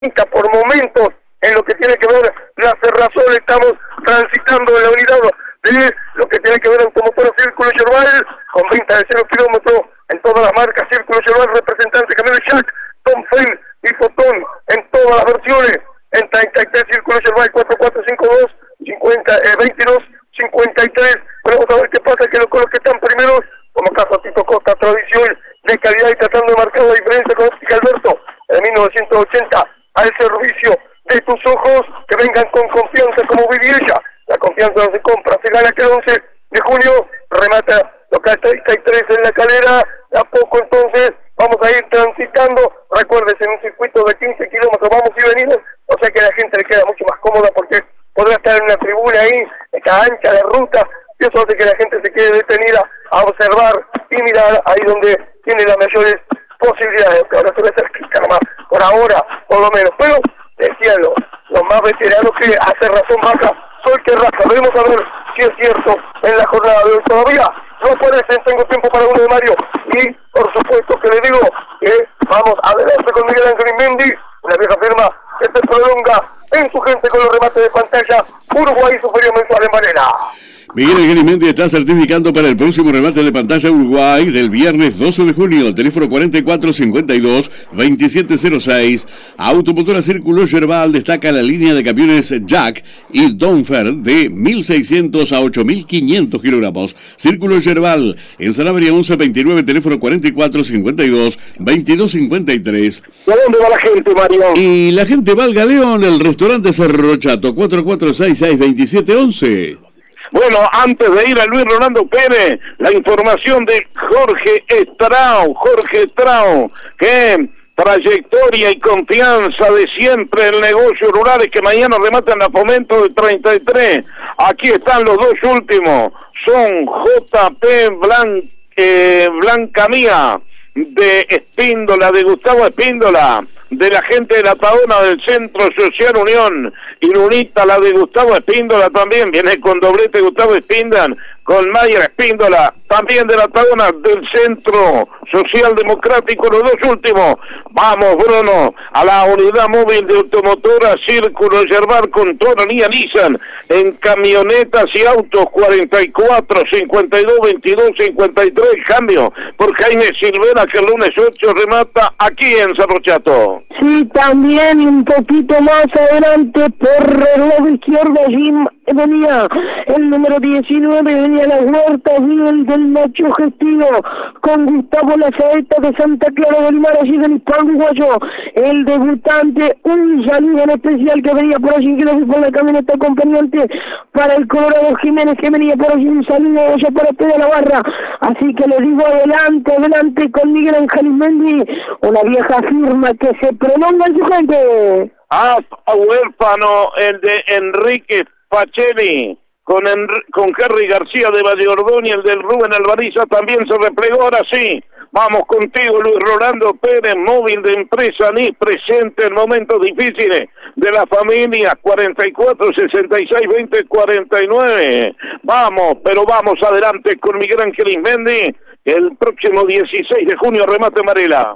por momentos en lo que tiene que ver la cerrazón. Estamos transitando en la unidad de lo que tiene que ver Automotora Círculo Yerbal, con venta de 0 kilómetros en todas las marcas. Círculo Yerbal, representante Camilo Jack, Tom Fell y Fotón en todas las versiones. En 33 Círculo Yerbal 4452 22 53. Pero vamos a ver qué pasa, que con los que están primeros, como caso Tito Costa, tradición de calidad y tratando de marcar la diferencia con Óptica Alberto en 1980, al servicio de tus ojos, que vengan con confianza como Viviella. La confianza no se compra, se gana, que el 11 de junio remata local 33 en La Calera. De a poco entonces vamos a ir transitando, recuérdese, en un circuito de 15 kilómetros vamos y venimos, o sea que a la gente le queda mucho más cómoda porque podrá estar en una tribuna ahí, esta ancha de ruta, y eso hace que la gente se quede detenida a observar y mirar ahí donde tiene las mayores posibilidades, que ahora se ve cerquita nomás, por ahora, por lo menos. Pero decían los más veteranos que hace razón baja, Sol que raja. Veremos a ver si es cierto en la jornada de hoy. Todavía no parece, tengo tiempo para uno de Mario, y por supuesto que le digo que vamos adelante con Miguel Ángel Mendy, una vieja firma que se prolonga en su gente con los remates de pantalla. Uruguay superior mensual en Varela. Miguel Ángel Mendy está certificando para el próximo remate de pantalla Uruguay del viernes 12 de junio, teléfono 4452-2706. Automotora Círculo Yerbal destaca la línea de camiones Jack y Donfer de 1.600 a 8.500 kilogramos. Círculo Yerbal en Sanabria 1129, teléfono 4452-2253. ¿De dónde va la gente, Mario? Y la gente va al Galeón, el restaurante Cerro Chato, 4466-2711. Bueno, antes de ir a Luis Rolando Pérez, la información de Jorge Estrao, que trayectoria y confianza de siempre en negocios rurales, que mañana rematan a Fomento de 33. Aquí están los dos últimos, son JP Blanca Mía, de Espíndola, de Gustavo Espíndola, de la gente de la Taona del Centro Social Unión, y Lunita, la de Gustavo Espíndola también, viene con doblete Gustavo Espíndola, con Mayer Espíndola, también de la Taona del Centro Social Democrático, los dos últimos. Vamos, Bruno, a la unidad móvil de Automotora Círculo Yerbal con toda línea Nissan, en camionetas y autos 44 52 22 53, cambio por Jaime Silvera, que el lunes 8 remata aquí en Cerro Chato. Sí, también un poquito más adelante por el lado izquierdo, allí venía el número 19, venía la Huerta, el del Nacho Gestivo, con Gustavo Lazaeta de Santa Clara del Mar, allí del Panguayo, el debutante, un saludo en especial que venía por allí, que lo vi por la camioneta acompañante para el Colorado Jiménez, que venía por allí, un saludo allá para Pedro Navarra, así que le digo adelante con Miguel Ángel Mendy, una vieja firma que se prolonga en su gente. Huérfano, el de Enrique Pacelli, con Henry García de Valle Ordóñez, el del Rubén Alvariza también se replegó. Ahora sí, vamos contigo, Luis Rolando Pérez, móvil de empresa NIS, presente en momentos difíciles de la familia, 44 66 20 49. Vamos, pero vamos adelante con Miguel Ángel Ismendi, el próximo 16 de junio, remate Marela.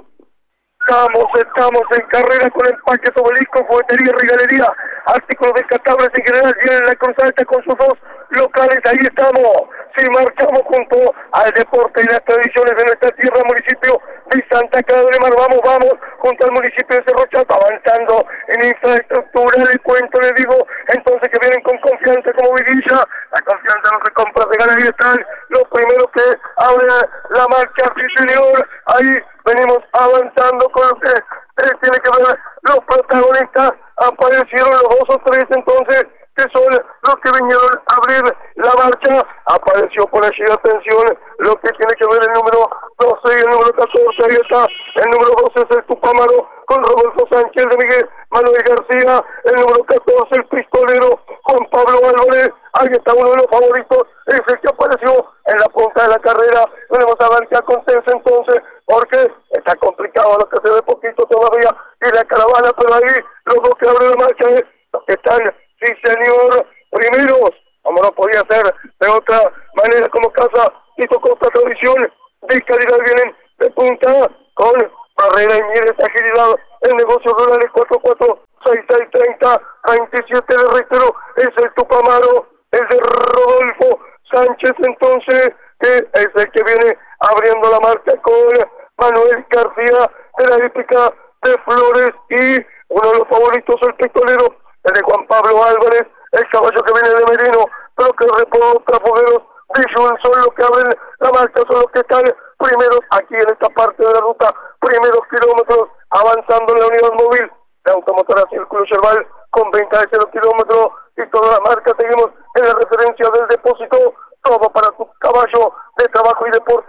Estamos en carrera con empaques, obelisco, juguetería, regalería, artículos descartables en general, viene la Cruz Alta con sus dos locales, ahí estamos, sí, marchamos junto al deporte y las tradiciones de nuestra tierra, municipio de Santa Clara del Mar, vamos, junto al municipio de Cerro Chato, avanzando en infraestructura, le cuento, le digo, entonces que vienen con confianza como Viguilla, la confianza no se compra, se gana, ahí están los primeros que abren la marcha, sí señor, ahí venimos avanzando con lo que tiene que ver los protagonistas, aparecieron los dos o tres entonces, que son los que vinieron a abrir la marcha, apareció por allí, atención, lo que tiene que ver el número 12 y el número 14, ahí está, el número 12 es el Tupámaro, con Rodolfo Sánchez de Miguel Manuel García, el número 14 el Pistolero, con Pablo Álvarez, ahí está uno de los favoritos, es el que apareció en la punta de la carrera, venimos a ver qué acontece entonces, porque está complicado lo que se ve poquito todavía, y la caravana, pero ahí los dos que abren la marcha es los que están, sí señor, primeros, como no podía ser de otra manera, como casa Tito Costa, tradición de calidad, vienen de punta con barrera y miles, agilidad, el negocio rural, 44 6630, 27, le reitero, es el Tupamaro, es de Rodolfo Sánchez, entonces, que es el que viene abriendo la marca con Manuel García de la hípica de Flores, y uno de los favoritos, el pistolero, el de Juan Pablo Álvarez, el caballo que viene de Merino, pero que repone Trafogueros de Jun, son los que abren la marca, son los que están primeros aquí en esta parte de la ruta, primeros kilómetros, avanzando en la unidad móvil de Automotora Círculo Yerbal, con venta de 0 kilómetros, y toda la marca, seguimos en la referencia del depósito, todo para tu caballo de trabajo y deporte,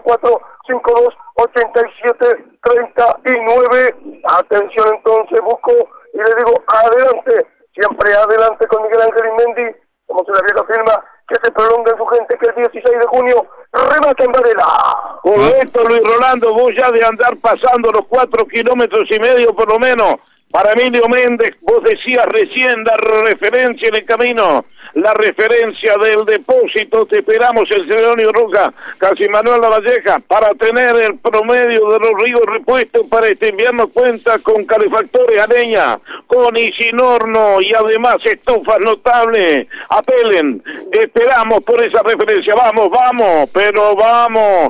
44528739, atención entonces, busco, y le digo, adelante, siempre adelante con Miguel Ángel Inmendi, como se la vieja firma, que se prolonga en su gente, que el 16 de junio remata en Varela. Correcto, Luis Rolando, vos ya de andar pasando los 4,5 kilómetros por lo menos. Para Emilio Méndez, vos decías recién la referencia en el camino, la referencia del depósito, te esperamos el Celedonio Roca, Casi Manuel Lavalleja, para tener el promedio de los ríos repuestos para este invierno. Cuenta con calefactores a leña, con y sin horno, y además estufas notables. Apelen, esperamos por esa referencia, vamos, pero vamos,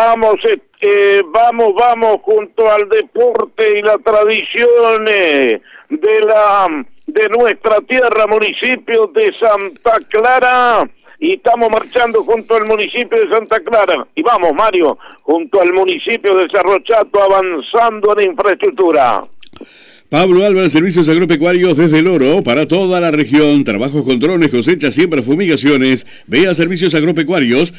vamos junto al deporte y la tradición de nuestra tierra, municipio de Santa Clara, y estamos marchando junto al municipio de Santa Clara, y vamos, Mario, junto al municipio de Cerro Chato, avanzando en infraestructura. Pablo Álvarez, servicios agropecuarios desde El Oro para toda la región. Trabajos con drones, cosechas, siembras, fumigaciones. Ve a Servicios Agropecuarios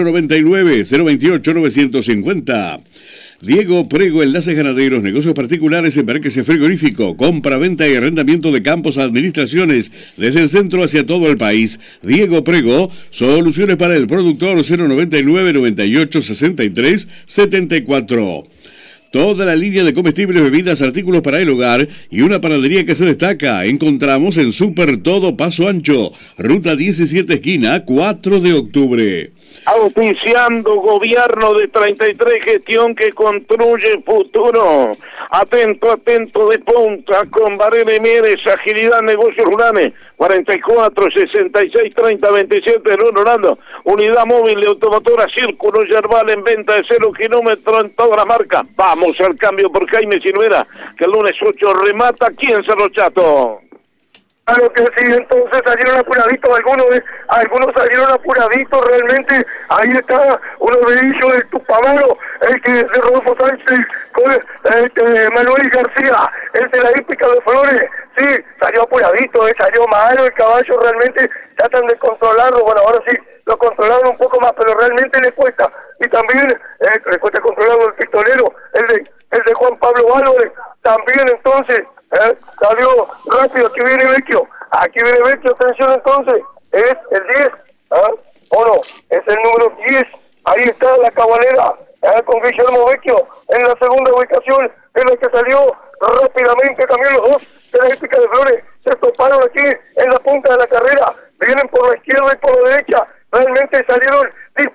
099-028-950. Diego Prego, enlaces ganaderos, negocios particulares, embarques frigorífico, compra, venta y arrendamiento de campos, administraciones, desde el centro hacia todo el país. Diego Prego, soluciones para el productor, 099-98-63-74. Toda la línea de comestibles, bebidas, artículos para el hogar y una panadería que se destaca. Encontramos en Super Todo Paso Ancho, Ruta 17, esquina 4 de octubre. Auspiciando Gobierno de 33, gestión que construye futuro. Atento de punta con Varela y Mieres, agilidad, negocios rurales. 44 66 30 27, Luis Rolando. Unidad móvil de Automotora Círculo Yerbal, en venta de 0 kilómetros en toda la marca. Vamos al cambio por Jaime Sinuera, que el lunes 8 remata aquí en Cerro Chato. Claro que sí, entonces salieron apuraditos, algunos salieron apuraditos realmente. Ahí está uno de ellos, el Tupamaro, el que es de Rodolfo Sánchez, con Manuel García, el de la hípica de Flores. Sí, salió apuradito, salió malo el caballo, realmente tratan de controlarlo. Bueno, ahora sí lo controlaron un poco más, pero realmente le cuesta. Y también le cuesta controlarlo el pistolero, el de Juan Pablo Álvarez, también entonces. Salió rápido, aquí viene Vecchio, atención entonces, es el 10, o no, es el número 10, ahí está la cabalera, con Guillermo Vecchio, en la segunda ubicación, en la que salió rápidamente también los dos de la hípica de Flores, se toparon aquí en la punta de la carrera, vienen por la izquierda y por la derecha, realmente salieron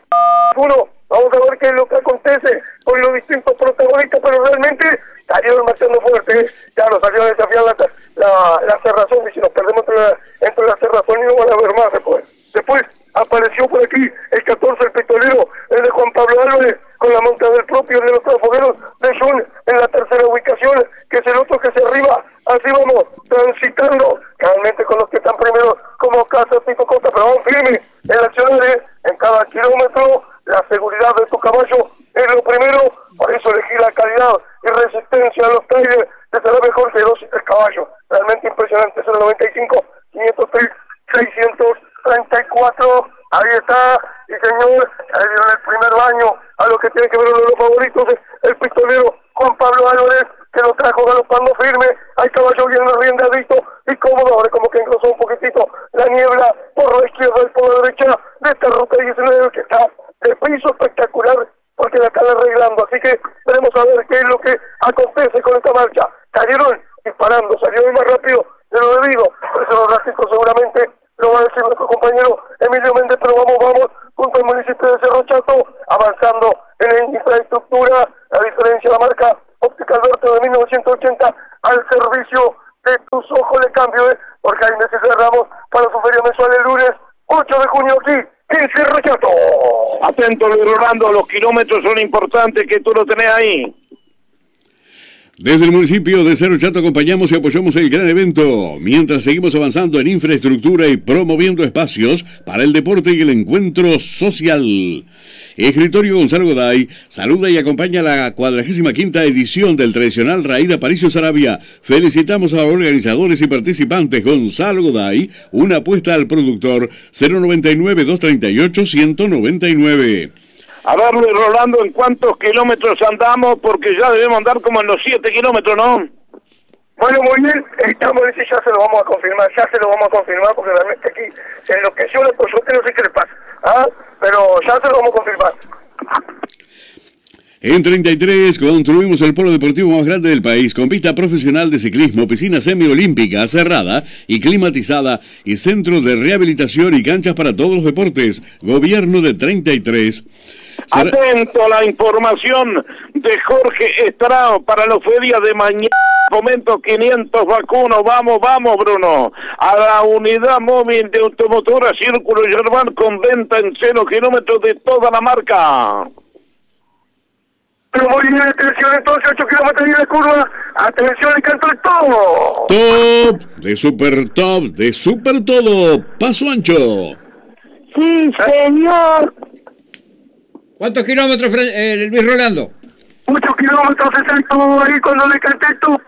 uno. Vamos a ver qué es lo que acontece con los distintos protagonistas, pero realmente salieron marchando fuerte, ya nos salió a desafiar la cerrazón, y si nos perdemos entre la cerrazón y no van a ver más después apareció por aquí el 14, el pistolero, el de Juan Pablo Álvarez, con la monta del propio de los Trafogueros de Jun en la tercera ubicación, que es el otro que se arriba. Así vamos transitando realmente con los que están primeros, como Casa Pico Costa, pero vamos firme en la acción en cada kilómetro. La seguridad de tu caballo es lo primero, por eso elegí la calidad y resistencia a los trailers, que será mejor que 2 y 3 caballos. Realmente impresionante, 095, 503, 634, ahí está, y señor, ahí dieron el primer baño a lo que tiene que ver uno de los favoritos, el pistolero Juan Pablo Álvarez, que lo trajo galopando firme, hay caballo bien riendadito y cómodo, ahora como que engrosó un poquitito la niebla por la izquierda y por la derecha de esta ruta 19, que está de piso espectacular, porque la están arreglando, así que veremos a ver qué es lo que acontece con esta marcha. Salieron disparando, salió más rápido de lo debido, por eso los rásicos seguramente lo va a decir nuestro compañero Emilio Méndez, pero vamos, junto al municipio de Cerro Chato, avanzando en la infraestructura, la diferencia de la marca Óptica Alberto de 1980 al servicio de tus ojos de cambio, por Jaime César Ramos para su feria mensual el lunes 8 de junio aquí en Cerro Chato. Atento, Luis Rolando, los kilómetros son importantes que tú lo tenés ahí. Desde el municipio de Cerro Chato acompañamos y apoyamos el gran evento, mientras seguimos avanzando en infraestructura y promoviendo espacios para el deporte y el encuentro social. Escritorio Gonzalo Goday saluda y acompaña la 45ª edición del tradicional Raída Aparicio Saravia. Felicitamos a organizadores y participantes. Gonzalo Goday, una apuesta al productor, 099-238-199. A ver, Luis Rolando, ¿en cuántos kilómetros andamos? Porque ya debemos andar como en los 7 kilómetros, ¿no? Bueno, muy bien, estamos, ya se lo vamos a confirmar, porque realmente aquí se enloqueció la coyote, no sé qué le pasa, pero ya se lo vamos a confirmar. En 33 construimos el polo deportivo más grande del país, con pista profesional de ciclismo, piscina semiolímpica cerrada y climatizada y centro de rehabilitación y canchas para todos los deportes. Gobierno de 33. Atento a la información de Jorge Estrao para la feria de mañana. Comento 500 vacunos. Vamos, Bruno. A la unidad móvil de automotora Círculo Yerbal con venta en 0 kilómetros de toda la marca. Pero muy bien, atención, entonces 8 kilómetros de la curva. Atención, le cantó el todo. Top, de super todo. Paso ancho. Sí, señor. ¿Cuántos kilómetros, Luis Rolando? 8 kilómetros exacto ahí cuando le canté el top.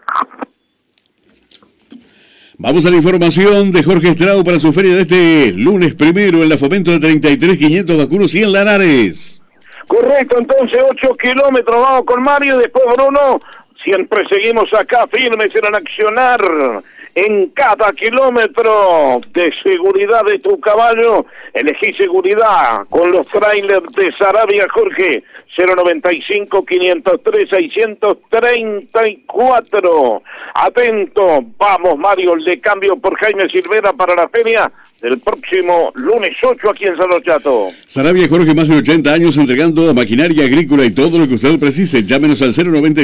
Vamos a la información de Jorge Estrao para su feria de este lunes primero en la Fomento de 33, 500 vacunos y en Lanares. Correcto, entonces 8 kilómetros, vamos con Mario, después Bruno. Siempre seguimos acá firmes en el accionar. En cada kilómetro de seguridad de tu caballo, elegí seguridad con los trailers de Saravia, Jorge. 095-503-634. Atento, vamos Mario, el de cambio por Jaime Silvera para la feria del próximo lunes 8 aquí en Cerro Chato. Saravia, Jorge, más de 80 años entregando maquinaria agrícola y todo lo que usted precise. Llámenos al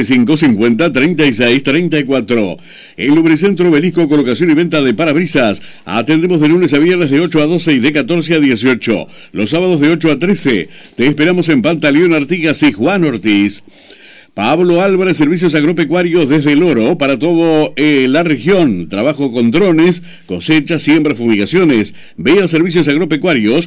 095-50-36-34. El Lubricentro Obelisco, colocación y venta de parabrisas. Atendemos de lunes a viernes de 8 a 12 y de 14 a 18. Los sábados de 8 a 13. Te esperamos en Pantaleón Artigas y Juan Ortiz. Pablo Álvarez, servicios agropecuarios desde El Oro para todo la región. Trabajo con drones, cosecha, siembra, fumigaciones. Ve a servicios agropecuarios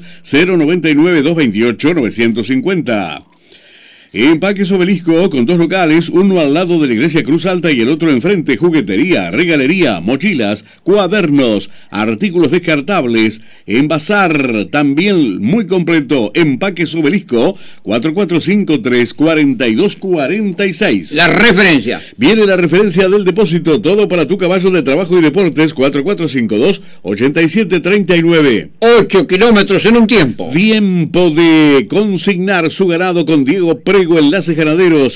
099-228-950. Empaques Obelisco con 2 locales, uno al lado de la Iglesia Cruz Alta y el otro enfrente. Juguetería, regalería, mochilas, cuadernos, artículos descartables, envasar, también muy completo. Empaques Obelisco 4453-4246. La referencia. Viene la referencia del depósito, todo para tu caballo de trabajo y deportes. 4452-8739. 8 kilómetros en un tiempo. Tiempo de consignar su ganado con Diego Prego, enlace ganadero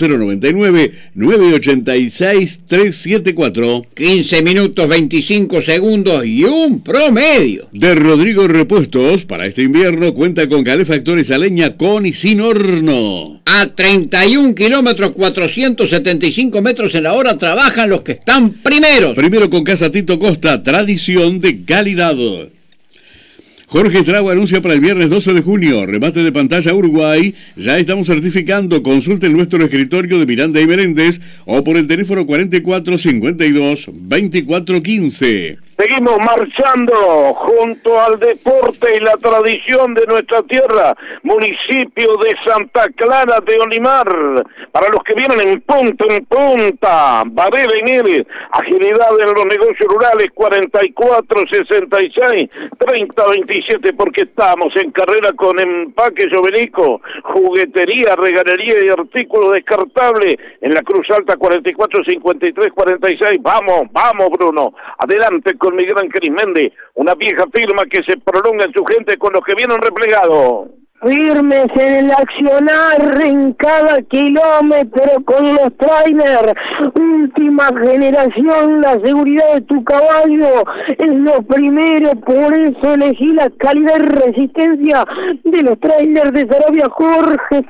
099-986-374. 15 minutos, 25 segundos y un promedio. De Rodrigo Repuestos, para este invierno cuenta con calefactores a leña con y sin horno. A 31 kilómetros, 475 metros en la hora trabajan los que están primeros. Primero con Casa Tito Costa, tradición de calidad. Jorge Estrao anuncia para el viernes 12 de junio, remate de pantalla Uruguay. Ya estamos certificando. Consulte en nuestro escritorio de Miranda y Meléndez o por el teléfono 4452-2415. Seguimos marchando junto al deporte y la tradición de nuestra tierra, municipio de Santa Clara de Olimar. Para los que vienen en punta, Varela y Nieves, agilidad en los negocios rurales, 4466-3027, porque estamos en carrera con Empaques Obelisco, juguetería, regalería y artículos descartables en la Cruz Alta, 4453-46. Vamos, Bruno, adelante con Miguel Ángel Méndez, una vieja firma que se prolonga en su gente con los que vienen replegados. firmes en el accionar en cada kilómetro con los trailers, última generación, la seguridad de tu caballo es lo primero, por eso elegí la calidad y resistencia de los trailers de Saravia. Jorge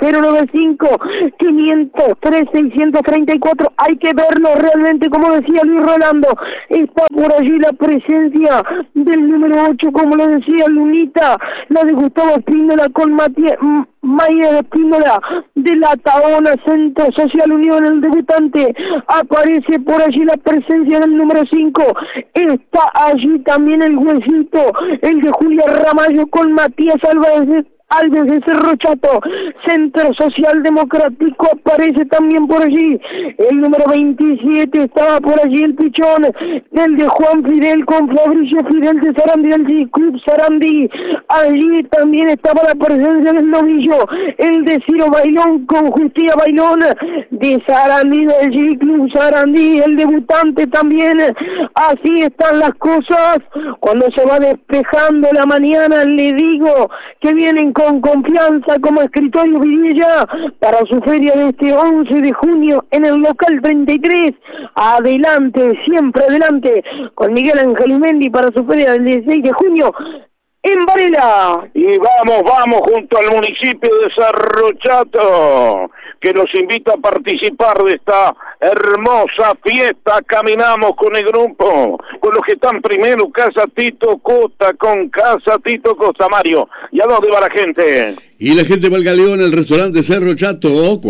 095-503-634, hay que verlo realmente, como decía Luis Rolando, está por allí la presencia del número 8, como lo decía Lunita, la de Gustavo Espíndola con Maya de Espíndola de la Taona, Centro Social Unión, el debutante. Aparece por allí la presencia del número 5, está allí también el Huesito, el de Julia Ramallo con Matías Alves de Cerro Chato, Centro Social Democrático, aparece también por allí el número 27, estaba por allí el Pichón, el de Juan Fidel con Fabricio Fidel de Sarandí, el G Club Sarandí. Allí también estaba la presencia del Novillo, el de Ciro Bailón con Justicia Bailón de Sarandí, del G Club Sarandí, el debutante también. Así están las cosas. Cuando se va despejando la mañana, le digo que vienen con confianza como Escritorio Vidilla para su feria de este 11 de junio en el local 33. Adelante, siempre adelante, con Miguel Ángel Mendi para su feria del 16 de junio en Varela. Y vamos junto al municipio de Cerro Chato, que nos invita a participar de esta hermosa fiesta. Caminamos con el grupo, con los que están primero, Casa Tito Costa, con Casa Tito Costa, Mario. ¿Y a dónde va la gente? Y la gente va al Galeón, el restaurante Cerro Chato,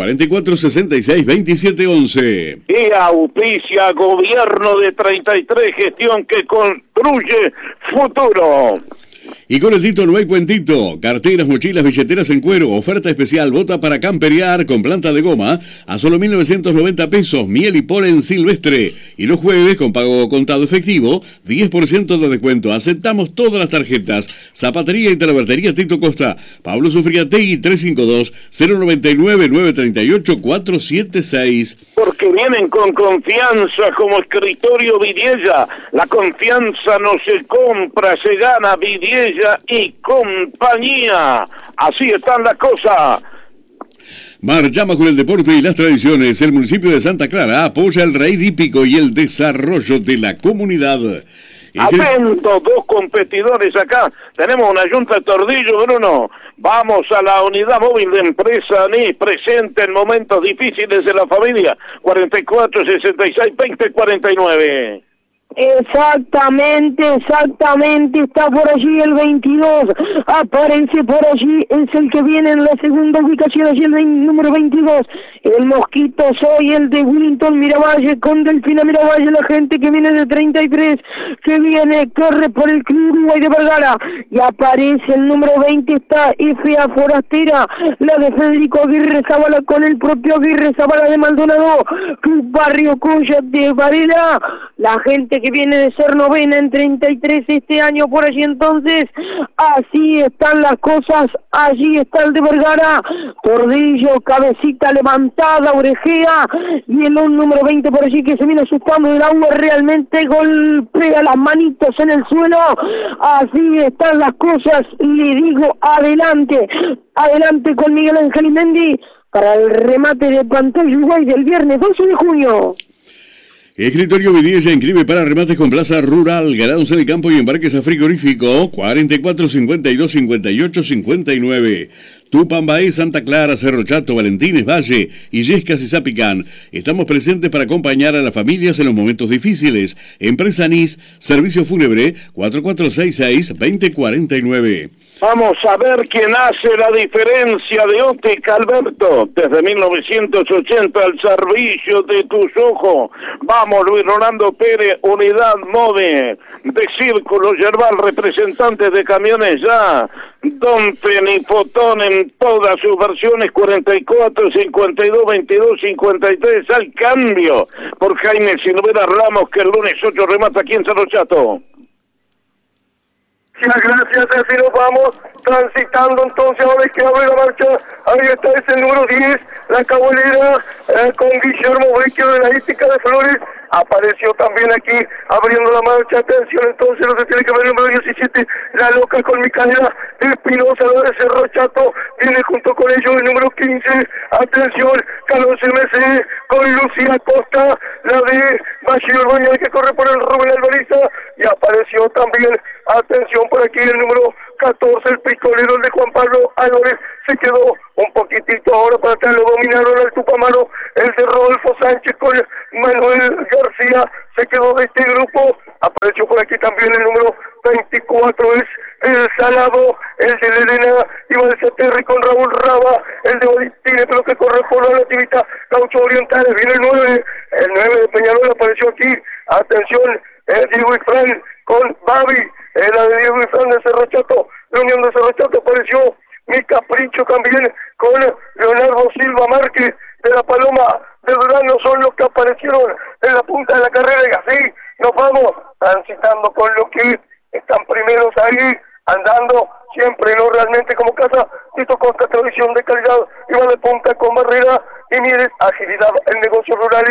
4466-2711. Y auspicia Gobierno de 33, gestión que construye futuro. Y con el Tito no hay cuentito. Carteras, mochilas, billeteras en cuero. Oferta especial, bota para camperear con planta de goma a solo 1.990 pesos. Miel y polen silvestre. Y los jueves con pago contado efectivo, 10% de descuento. Aceptamos todas las tarjetas. Zapatería y talabartería Tito Costa. Pablo Sufriategui 352-099-38-476. Porque vienen con confianza como Escritorio Vidiella. La confianza no se compra, se gana. Vidiella y compañía. Así están las cosas. Marchamos con el deporte y las tradiciones. El municipio de Santa Clara apoya el raíz hípico y el desarrollo de la comunidad. Atentos, dos competidores acá. Tenemos una Junta de Tordillo, Bruno. Vamos a la unidad móvil de empresa ANIS, presente en momentos difíciles de la familia. 44 66 20 49. Exactamente, está por allí el 22, aparece por allí, es el que viene en la segunda ubicación, allí el número 22, el Mosquito Soy, el de Willington Miravalle, con Delfina Miravalle, la gente que viene de 33, que viene, corre por el Club Uruguay de Vergara, y aparece el número 20, está F.A. Forastera, la de Federico Aguirre Zavala, con el propio Aguirre Zavala de Maldonado, Club Barrio Coya de Varela, la gente que viene de ser novena en 33 este año por allí. Entonces, así están las cosas, allí está el de Vergara, Tordillo, cabecita levantada, orejea, y el número 20 por allí que se viene asustando del agua, realmente golpea las manitos en el suelo. Así están las cosas, le digo, adelante con Miguel Ángel Mendi para el remate de Pantalla Uruguay del viernes 12 de junio. Escritorio Vidilla inscribe para remates con plaza rural, ganados en el campo y embarques a frigorífico, 44 52 58 59. Tupambaé, Santa Clara, Cerro Chato, Valentines, Valle, Illescas y Zapicán. Estamos presentes para acompañar a las familias en los momentos difíciles. Empresa ANIS, servicio fúnebre, 4466-2049. Vamos a ver quién hace la diferencia de Óptica Alberto. Desde 1980 al servicio de tus ojos. Vamos, Luis Rolando Pérez, unidad móvil de Círculo Yerbal, representantes de camiones ya. Don Penifotón en todas sus versiones, 44, 52, 22, 53, al cambio por Jaime Silvera Ramos, que el lunes 8 remata aquí en Cerro Chato. Muchas gracias, así nos vamos transitando entonces. Ahora hay que abrir la marcha. Ahí está, es el número 10, la cabolera con Guillermo Vecchio de la Hípica de Flores. Apareció también aquí abriendo la marcha. Atención entonces, lo que tiene que ver el número 17, la loca con Micaela Espinosa, la de Cerro Chato. Viene junto con ellos el número 15. Atención, Carlos MC con Lucía Costa, la de Bachiller Bañal que corre por el Rubén Alvariza. Y apareció también, atención por aquí, el número 14, el pistolero de Juan Pablo Álvarez. Se quedó un poquitito ahora para atrás, lo dominaron al Tupamaro, el de Rodolfo Sánchez con Manuel García. Se quedó de este grupo. Apareció por aquí también el número 24, es el Salado, el de Elena Ibalzaterri con Raúl Raba, el de Valentine, pero que corre por la Natividad Gaucho Orientales. Viene el 9 de Peñarol apareció aquí. Atención, Diego Ifrán con Babi, la de Diego Ifrán de Cerro Chato, la Unión de Cerro Chato. Apareció Mi Capricho también con Leonardo Silva Márquez de la Paloma de Durano. Son los que aparecieron en la punta de la carrera, y así nos vamos transitando con los que están primeros ahí, andando siempre, no realmente como casa. Tito Costa, televisión de calidad, iba de punta con Barrera y Mieres, agilidad en negocios rurales,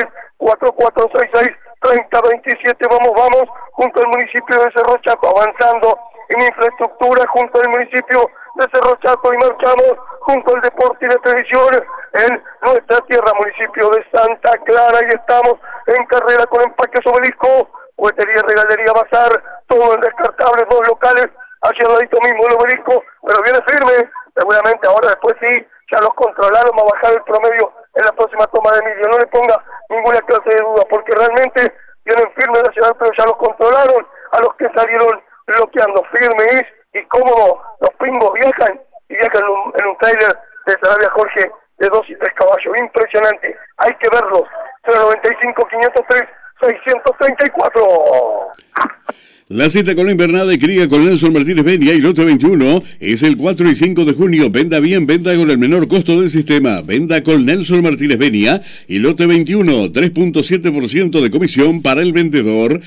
4466-3027. Vamos, junto al municipio de Cerro Chato, avanzando en infraestructura junto al municipio de Cerro Chato, y marchamos junto al deporte y la televisión en nuestra tierra, municipio de Santa Clara. Y estamos en carrera con Empaques Obelisco, juguetería, regalería, bazar, todo en descartables, 2 locales, hacia el ladito mismo el Obelisco, pero viene firme. Seguramente ahora después sí, ya los controlaron, va a bajar el promedio en la próxima toma de Emilio. No le ponga ninguna clase de duda, porque realmente vienen firmes la ciudad, pero ya los controlaron a los que salieron bloqueando. Firmes y cómodo, los pingos viajan en un trailer de Sarabia Jorge de 2 y 3 caballos. Impresionante, hay que verlos. 095-503-634. La cita con la invernada y cría con Nelson Martínez Benia y lote 21 es el 4 y 5 de junio. Venda bien, venda con el menor costo del sistema. Venda con Nelson Martínez Benia y lote 21, 3.7% de comisión para el vendedor.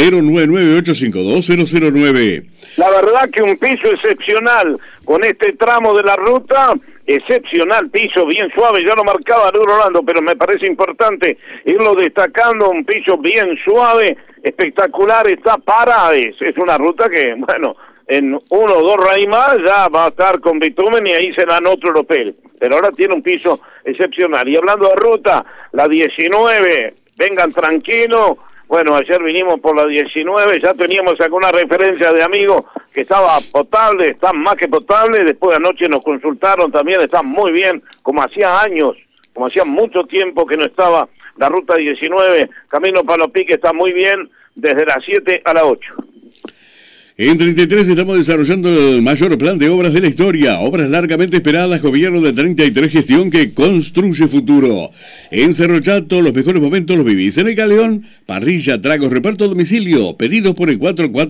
099-852-009. La verdad que un piso excepcional con este tramo de la ruta. Excepcional piso, bien suave, ya lo marcaba Luis Rolando, pero me parece importante irlo destacando. Un piso bien suave, espectacular, está Parades. Es una ruta que, bueno, en 1 o 2 raíz más ya va a estar con bitumen y ahí será en otro hotel. Pero ahora tiene un piso excepcional. Y hablando de ruta, la 19, vengan tranquilos. Bueno, ayer vinimos por la 19, ya teníamos alguna referencia de amigos que estaba potable, está más que potable. Después de anoche nos consultaron también, está muy bien, como hacía años, como hacía mucho tiempo que no estaba la ruta 19, camino Palo Pique, está muy bien, desde las 7 a las 8. En 33 estamos desarrollando el mayor plan de obras de la historia, obras largamente esperadas, gobierno de 33, gestión que construye futuro. En Cerro Chato, los mejores momentos los vivís en el Galeón, parrilla, tragos, reparto a domicilio, pedidos por el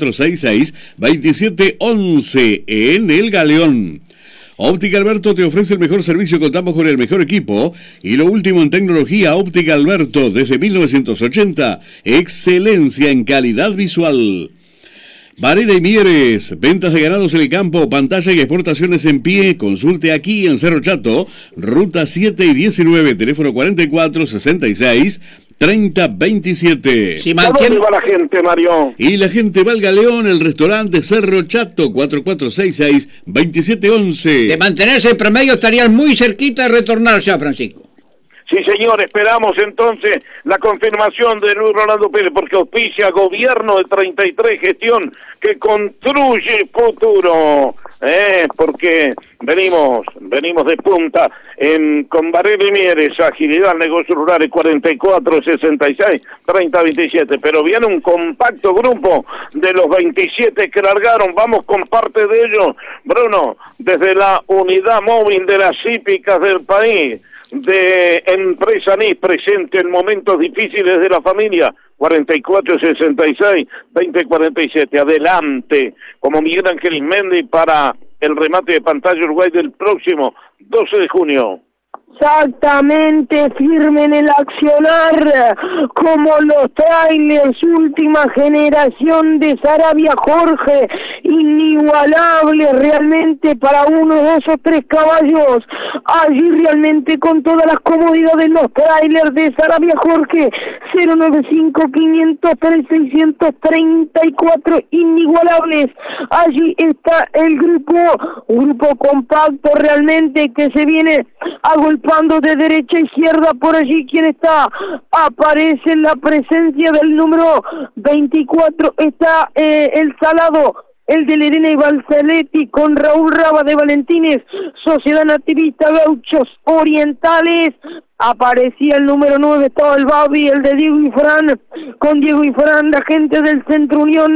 4466-2711 en el Galeón. Óptica Alberto te ofrece el mejor servicio, contamos con el mejor equipo y lo último en tecnología. Óptica Alberto desde 1980, excelencia en calidad visual. Varela y Mieres, ventas de ganados en el campo, pantalla y exportaciones en pie. Consulte aquí en Cerro Chato, ruta 7 y 19, teléfono 4466-3027. Sí, ¿dónde va la gente, Mario? Y la gente va al Galeón, el restaurante Cerro Chato, 4466-2711. De mantenerse el promedio estarían muy cerquita de retornarse a Francisco. Sí, señor, esperamos entonces la confirmación de Luis Rolando Pérez, porque auspicia gobierno de 33, gestión que construye futuro, porque venimos de punta con Varela y Mieres, agilidad, negocios rurales, 4466-3027, pero viene un compacto grupo de los 27 que largaron. Vamos con parte de ellos, Bruno, desde la unidad móvil de las hípicas del país, de Empresa NIS, presente en momentos difíciles de la familia, 4466-2047. Adelante, como Miguel Ángel Ismendi para el remate de pantalla Uruguay del próximo 12 de junio. Exactamente, firme en el accionar, como los trailers última generación de Sarabia Jorge inigualables realmente para 1, 2 o 3 caballos. Allí realmente con todas las comodidades los trailers de Sarabia Jorge, 095-503-634 inigualables. Allí está el grupo compacto realmente que se viene agolpando de derecha a izquierda. Por allí quien está, aparece la presencia del número 24, está el Salado, el de Lerena y Balsaletti, con Raúl Raba de Valentines, Sociedad Nativista Gauchos Orientales. Aparecía el número 9, estaba el Babi, el de Diego y Fran, con Diego y Fran, la gente del Centro Unión.